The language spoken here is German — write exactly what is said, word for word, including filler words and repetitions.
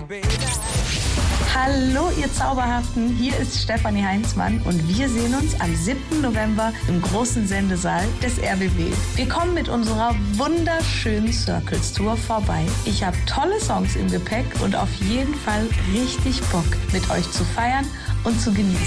Hallo ihr Zauberhaften, hier ist Stefanie Heinzmann und wir sehen uns am siebten November im großen Sendesaal des R B B. Wir kommen mit unserer wunderschönen Circles Tour vorbei. Ich habe tolle Songs im Gepäck und auf jeden Fall richtig Bock, mit euch zu feiern und zu genießen.